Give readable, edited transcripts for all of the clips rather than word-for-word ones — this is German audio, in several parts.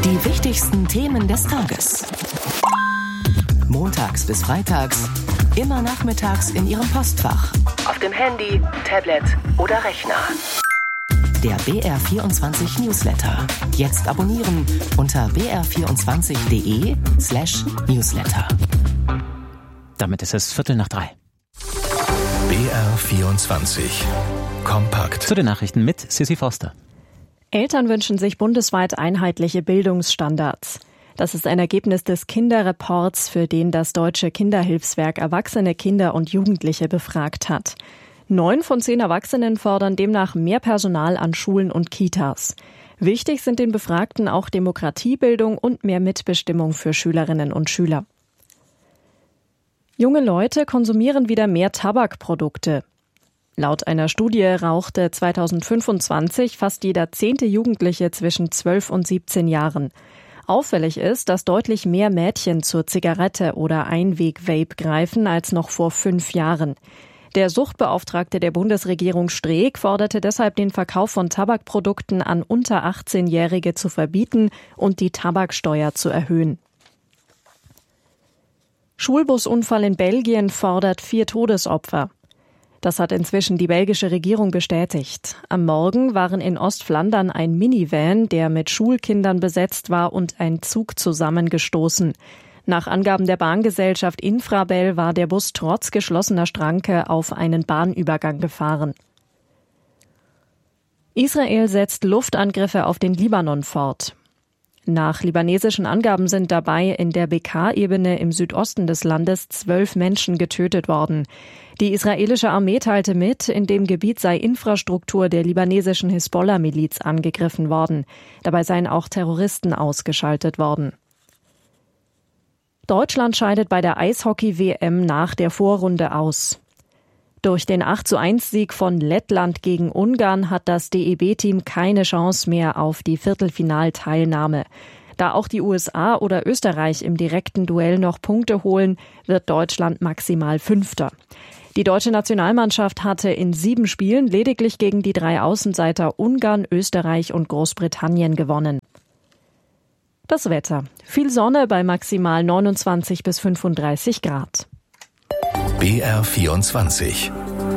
Die wichtigsten Themen des Tages. Montags bis freitags, immer nachmittags in Ihrem Postfach. Auf dem Handy, Tablet oder Rechner. Der BR24 Newsletter. Jetzt abonnieren unter br24.de/Newsletter. Damit ist es 2:45. BR24 Kompakt. Zu den Nachrichten mit Sissi Foster. Eltern wünschen sich bundesweit einheitliche Bildungsstandards. Das ist ein Ergebnis des Kinderreports, für den das Deutsche Kinderhilfswerk erwachsene Kinder und Jugendliche befragt hat. 9 von 10 Erwachsenen fordern demnach mehr Personal an Schulen und Kitas. Wichtig sind den Befragten auch Demokratiebildung und mehr Mitbestimmung für Schülerinnen und Schüler. Junge Leute konsumieren wieder mehr Tabakprodukte. Laut einer Studie rauchte 2025 fast jeder 10. Jugendliche zwischen 12 und 17 Jahren. Auffällig ist, dass deutlich mehr Mädchen zur Zigarette oder Einweg-Vape greifen als noch vor 5 Jahren. Der Suchtbeauftragte der Bundesregierung Streeck forderte deshalb den Verkauf von Tabakprodukten an unter 18-Jährige zu verbieten und die Tabaksteuer zu erhöhen. Schulbusunfall in Belgien fordert 4 Todesopfer. Das hat inzwischen die belgische Regierung bestätigt. Am Morgen waren in Ostflandern ein Minivan, der mit Schulkindern besetzt war, und ein Zug zusammengestoßen. Nach Angaben der Bahngesellschaft Infrabel war der Bus trotz geschlossener Schranke auf einen Bahnübergang gefahren. Israel setzt Luftangriffe auf den Libanon fort. Nach libanesischen Angaben sind dabei in der Bekaa-Ebene im Südosten des Landes 12 Menschen getötet worden. Die israelische Armee teilte mit, in dem Gebiet sei Infrastruktur der libanesischen Hisbollah-Miliz angegriffen worden. Dabei seien auch Terroristen ausgeschaltet worden. Deutschland scheidet bei der Eishockey-WM nach der Vorrunde aus. Durch den 8:1-Sieg von Lettland gegen Ungarn hat das DEB-Team keine Chance mehr auf die Viertelfinalteilnahme. Da auch die USA oder Österreich im direkten Duell noch Punkte holen, wird Deutschland maximal Fünfter. Die deutsche Nationalmannschaft hatte in 7 Spielen lediglich gegen die 3 Außenseiter Ungarn, Österreich und Großbritannien gewonnen. Das Wetter. Viel Sonne bei maximal 29 bis 35 Grad. BR24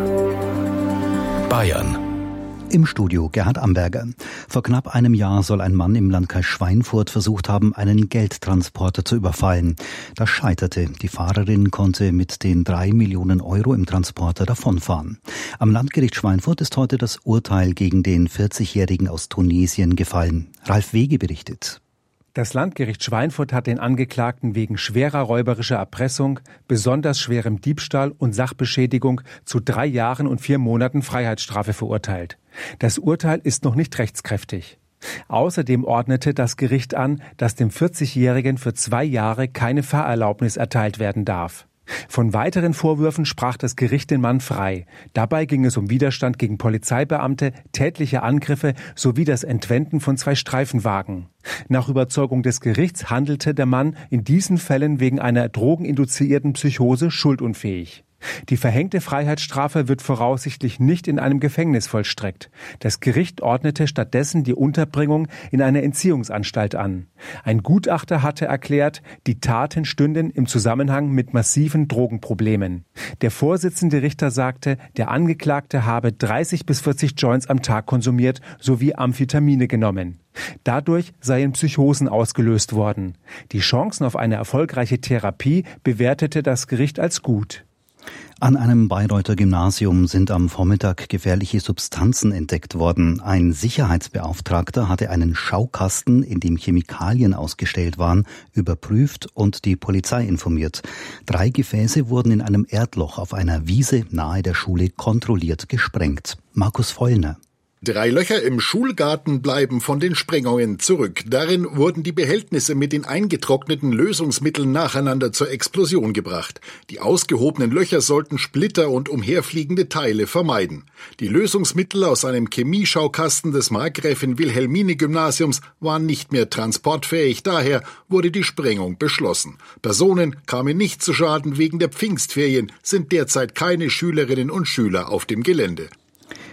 Bayern. Im Studio Gerhard Amberger. Vor knapp einem Jahr soll ein Mann im Landkreis Schweinfurt versucht haben, einen Geldtransporter zu überfallen. Das scheiterte. Die Fahrerin konnte mit den 3 Millionen Euro im Transporter davonfahren. Am Landgericht Schweinfurt ist heute das Urteil gegen den 40-Jährigen aus Tunesien gefallen. Ralf Wege berichtet. Das Landgericht Schweinfurt hat den Angeklagten wegen schwerer räuberischer Erpressung, besonders schwerem Diebstahl und Sachbeschädigung zu 3 Jahren und 4 Monaten Freiheitsstrafe verurteilt. Das Urteil ist noch nicht rechtskräftig. Außerdem ordnete das Gericht an, dass dem 40-Jährigen für 2 Jahre keine Fahrerlaubnis erteilt werden darf. Von weiteren Vorwürfen sprach das Gericht den Mann frei. Dabei ging es um Widerstand gegen Polizeibeamte, tätliche Angriffe sowie das Entwenden von 2 Streifenwagen. Nach Überzeugung des Gerichts handelte der Mann in diesen Fällen wegen einer drogeninduzierten Psychose schuldunfähig. Die verhängte Freiheitsstrafe wird voraussichtlich nicht in einem Gefängnis vollstreckt. Das Gericht ordnete stattdessen die Unterbringung in einer Entziehungsanstalt an. Ein Gutachter hatte erklärt, die Taten stünden im Zusammenhang mit massiven Drogenproblemen. Der Vorsitzende Richter sagte, der Angeklagte habe 30 bis 40 Joints am Tag konsumiert sowie Amphetamine genommen. Dadurch seien Psychosen ausgelöst worden. Die Chancen auf eine erfolgreiche Therapie bewertete das Gericht als gut. An einem Bayreuther Gymnasium sind am Vormittag gefährliche Substanzen entdeckt worden. Ein Sicherheitsbeauftragter hatte einen Schaukasten, in dem Chemikalien ausgestellt waren, überprüft und die Polizei informiert. 3 Gefäße wurden in einem Erdloch auf einer Wiese nahe der Schule kontrolliert gesprengt. Markus Vollner. 3 Löcher im Schulgarten bleiben von den Sprengungen zurück. Darin wurden die Behältnisse mit den eingetrockneten Lösungsmitteln nacheinander zur Explosion gebracht. Die ausgehobenen Löcher sollten Splitter und umherfliegende Teile vermeiden. Die Lösungsmittel aus einem Chemieschaukasten des Markgräfin-Wilhelmine-Gymnasiums waren nicht mehr transportfähig. Daher wurde die Sprengung beschlossen. Personen kamen nicht zu Schaden. Wegen der Pfingstferien sind derzeit keine Schülerinnen und Schüler auf dem Gelände.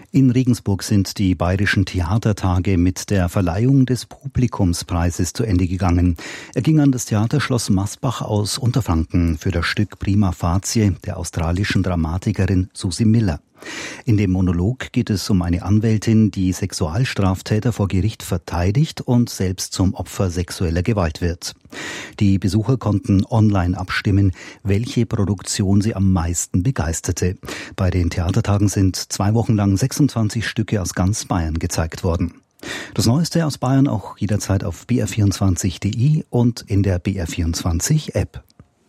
In Regensburg sind die Bayerischen Theatertage mit der Verleihung des Publikumspreises zu Ende gegangen. Er ging an das Theaterschloss Masbach aus Unterfranken für das Stück Prima Facie der australischen Dramatikerin Susie Miller. In dem Monolog geht es um eine Anwältin, die Sexualstraftäter vor Gericht verteidigt und selbst zum Opfer sexueller Gewalt wird. Die Besucher konnten online abstimmen, welche Produktion sie am meisten begeisterte. Bei den Theatertagen sind 2 Wochen lang 26 Stücke aus ganz Bayern gezeigt worden. Das Neueste aus Bayern auch jederzeit auf br24.de und in der BR24-App.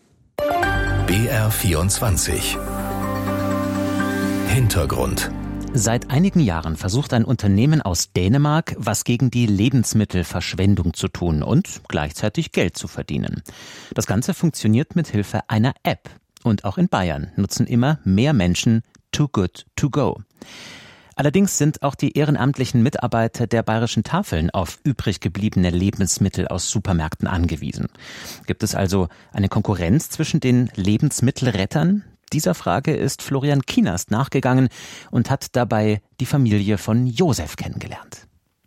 BR24 Hintergrund. Seit einigen Jahren versucht ein Unternehmen aus Dänemark, was gegen die Lebensmittelverschwendung zu tun und gleichzeitig Geld zu verdienen. Das Ganze funktioniert mit Hilfe einer App. Und auch in Bayern nutzen immer mehr Menschen Too Good To Go. Allerdings sind auch die ehrenamtlichen Mitarbeiter der Bayerischen Tafeln auf übrig gebliebene Lebensmittel aus Supermärkten angewiesen. Gibt es also eine Konkurrenz zwischen den Lebensmittelrettern? Dieser Frage ist Florian Kienast nachgegangen und hat dabei die Familie von Josef kennengelernt.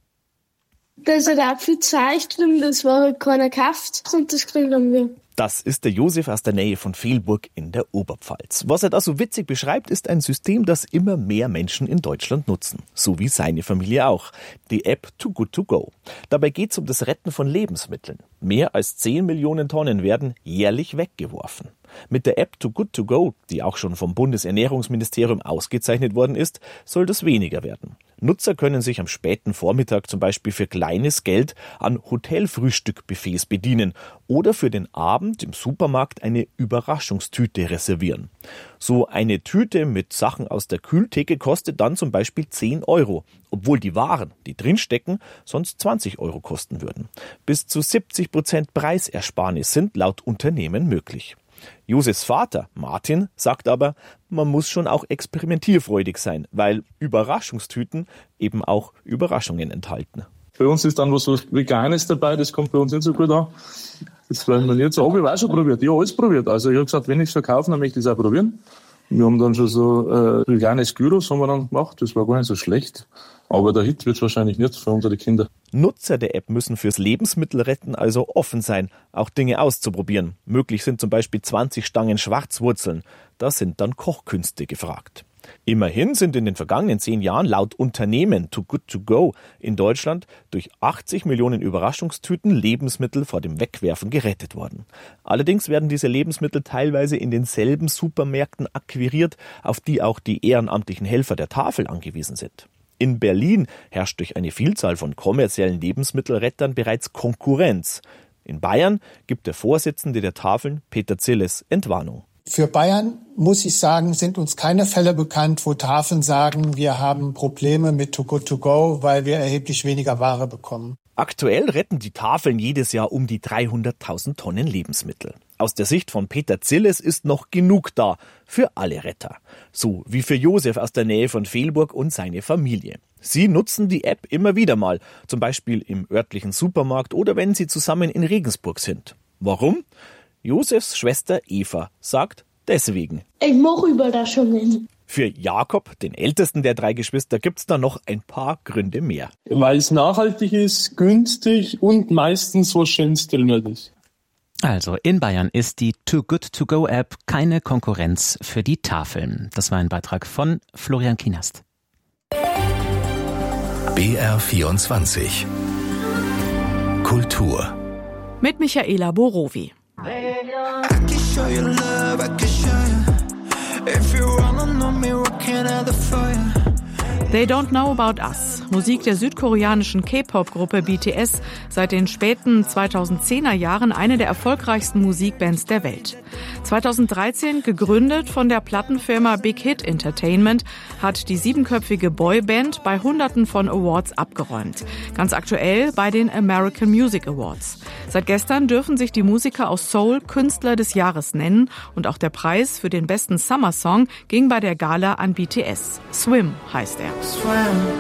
Das hat auch viel gezeigt und das war halt keiner gekauft und das gekriegt haben wir. Das ist der Josef aus der Nähe von Velburg in der Oberpfalz. Was er da so witzig beschreibt, ist ein System, das immer mehr Menschen in Deutschland nutzen. So wie seine Familie auch. Die App Too Good To Go. Dabei geht es um das Retten von Lebensmitteln. Mehr als 10 Millionen Tonnen werden jährlich weggeworfen. Mit der App Too Good To Go, die auch schon vom Bundesernährungsministerium ausgezeichnet worden ist, soll das weniger werden. Nutzer können sich am späten Vormittag zum Beispiel für kleines Geld an Hotelfrühstückbuffets bedienen oder für den Abend im Supermarkt eine Überraschungstüte reservieren. So eine Tüte mit Sachen aus der Kühltheke kostet dann zum Beispiel 10 €, obwohl die Waren, die drinstecken, sonst 20 € kosten würden. Bis zu 70% Preisersparnis sind laut Unternehmen möglich. Josefs Vater, Martin, sagt aber, man muss schon auch experimentierfreudig sein, weil Überraschungstüten eben auch Überraschungen enthalten. Bei uns ist dann was so Veganes dabei, das kommt bei uns nicht so gut an. Das wollen wir nicht so, aber ich habe auch schon probiert. Ich habe alles probiert. Also ich habe gesagt, wenn ich es verkaufe, dann möchte ich es auch probieren. Wir haben dann schon so veganes Gyros haben wir dann gemacht, das war gar nicht so schlecht. Aber der Hit wird es wahrscheinlich nicht für unsere Kinder. Nutzer der App müssen fürs Lebensmittelretten also offen sein, auch Dinge auszuprobieren. Möglich sind zum Beispiel 20 Stangen Schwarzwurzeln. Da sind dann Kochkünste gefragt. Immerhin sind in den vergangenen 10 Jahren laut Unternehmen Too Good To Go in Deutschland durch 80 Millionen Überraschungstüten Lebensmittel vor dem Wegwerfen gerettet worden. Allerdings werden diese Lebensmittel teilweise in denselben Supermärkten akquiriert, auf die auch die ehrenamtlichen Helfer der Tafel angewiesen sind. In Berlin herrscht durch eine Vielzahl von kommerziellen Lebensmittelrettern bereits Konkurrenz. In Bayern gibt der Vorsitzende der Tafeln, Peter Zilles, Entwarnung. Für Bayern, muss ich sagen, sind uns keine Fälle bekannt, wo Tafeln sagen, wir haben Probleme mit Too Good To Go, weil wir erheblich weniger Ware bekommen. Aktuell retten die Tafeln jedes Jahr um die 300.000 Tonnen Lebensmittel. Aus der Sicht von Peter Zilles ist noch genug da für alle Retter. So wie für Josef aus der Nähe von Velburg und seine Familie. Sie nutzen die App immer wieder mal, zum Beispiel im örtlichen Supermarkt oder wenn sie zusammen in Regensburg sind. Warum? Josefs Schwester Eva sagt deswegen. Ich mache Überraschungen. Für Jakob, den ältesten der 3 Geschwister, gibt's da noch ein paar Gründe mehr. Weil es nachhaltig ist, günstig und meistens was Schönes drin ist. Also in Bayern ist die Too Good To Go App keine Konkurrenz für die Tafeln. Das war ein Beitrag von Florian Kienast. BR24 Kultur mit Michaela Borowi. They Don't Know About Us, Musik der südkoreanischen K-Pop-Gruppe BTS, seit den späten 2010er Jahren eine der erfolgreichsten Musikbands der Welt. 2013 gegründet von der Plattenfirma Big Hit Entertainment, hat die 7-köpfige Boyband bei Hunderten von Awards abgeräumt. Ganz aktuell bei den American Music Awards. Seit gestern dürfen sich die Musiker aus Seoul Künstler des Jahres nennen und auch der Preis für den besten Summer Song ging bei der Gala an BTS. Swim heißt er. Swim.